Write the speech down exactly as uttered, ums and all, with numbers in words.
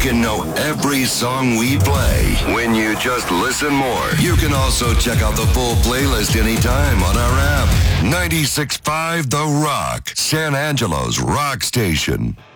can know every song we play when you just listen more. You can also check out the full playlist anytime on our app. ninety-six point five The Rock, San Angelo's rock station.